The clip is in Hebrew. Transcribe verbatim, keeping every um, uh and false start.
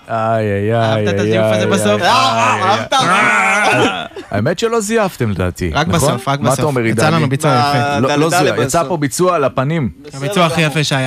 איי, איי, איי. אהבת את הזיוף הזה בסוף? אהבת? האמת שלא זייפתם לדעתי. רק בסוף, רק בסוף. מה אתה אומר, עידני? יצא לנו ביצוע יפה. לא זייף, יצא פה ביצוע על הפנים. הביצוע הכי יפה שהיה.